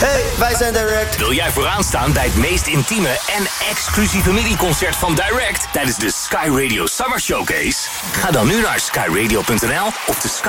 Hey, wij zijn Direct. Wil jij vooraan staan bij het meest intieme en exclusieve mini-concert van Direct tijdens de Sky Radio Summer Showcase? Ga dan nu naar skyradio.nl of de Sky